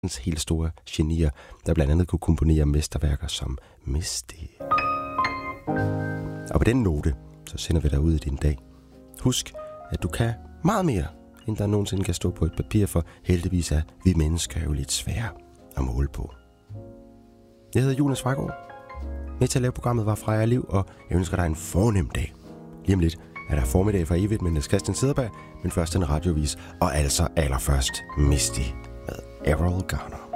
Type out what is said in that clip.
helt store genier, der blandt andet kunne komponere mesterværker som Misty. Og på den note, så sender vi dig ud i din dag. Husk, at du kan meget mere, end der nogensinde kan stå på et papir, for heldigvis er vi mennesker jo lidt svære at måle på. Jeg hedder Jonas Fragaard. Med til at lave programmet var Freja Liv, og jeg ønsker dig en fornem dag. Lige om lidt er der formiddag for evigt med Niels Christian Cederberg, men først en radiovis, og altså allerførst Misty med Errol Garner.